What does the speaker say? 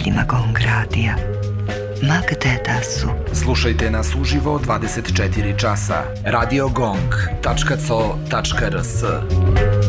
obiteljima Gong radija. Ma gde da su. Slušajte nas uživo 24 časa. Radio Gong.co.rs